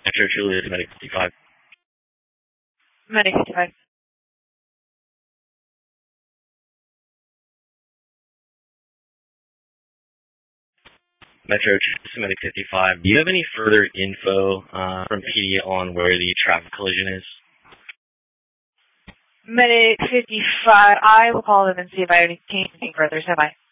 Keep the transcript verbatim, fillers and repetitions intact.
Metro Juliet, Medic fifty-five. Medic fifty-five. Metro Medic fifty-five. Do you have any further info uh, from P D on where the traffic collision is? Medic fifty-five. I will call them and see if I have anything further. Stand by.